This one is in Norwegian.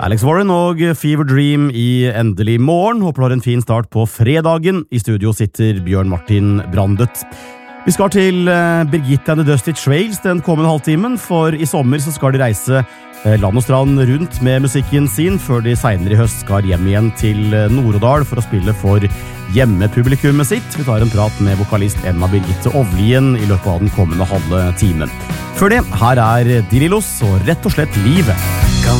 Alex Warren og Fever Dream i Endelig morgen. Håper du har en fin start på fredagen. I studio sitter Bjørn Martin Brandet. Vi skal til Birgitte and the Dusty Trails den kommende halvtimen, for i sommer så skal de reise land og strand rundt med musikken sin, før de senere i høst skal hjem igjen til Nord-Odal for å spille for hjemmepublikummet sitt. Vi tar en prat med vokalist Emma Birgitte Ovlien i løpet av den kommende halve timen. Før det, her er De Lillos og rett og slett Livet. Kan